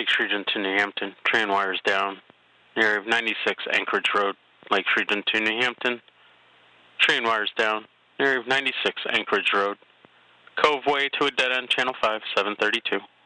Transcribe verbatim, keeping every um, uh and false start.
Lake Region to New Hampton. Train wires down. Area of ninety-six Anchorage Road, Lake Region to New Hampton. Train wires down. Area of ninety-six Anchorage Road. Cove Way to a dead end, Channel five, seven thirty-two.